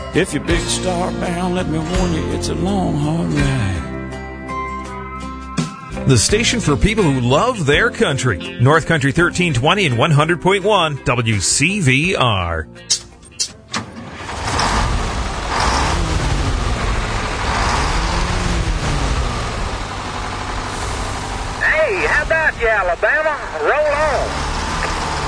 If you're big star bound, let me warn you, it's a long, hard ride. The station for people who love their country. North Country 1320 and 100.1 WCVR. Hey, how about you, Alabama? Roll on.